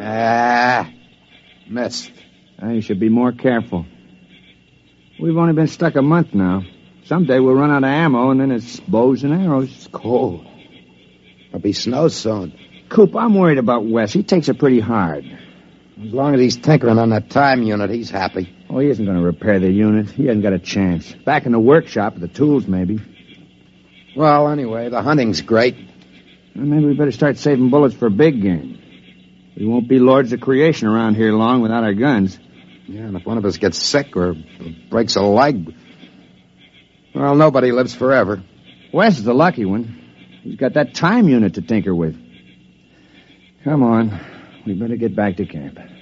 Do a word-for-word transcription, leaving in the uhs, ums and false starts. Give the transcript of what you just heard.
Ah, missed. Uh, you should be more careful. We've only been stuck a month now. Someday we'll run out of ammo, and then it's bows and arrows. It's cold. There'll be snow soon. Coop, I'm worried about Wes. He takes it pretty hard. As long as he's tinkering on that time unit, he's happy. Oh, he isn't going to repair the unit. He hasn't got a chance. Back in the workshop, with the tools, maybe. Well, anyway, the hunting's great. Well, maybe we better start saving bullets for big game. We won't be lords of creation around here long without our guns. Yeah, and if one of us gets sick or breaks a leg, well, nobody lives forever. Wes is the lucky one. He's got that time unit to tinker with. Come on. We better get back to camp.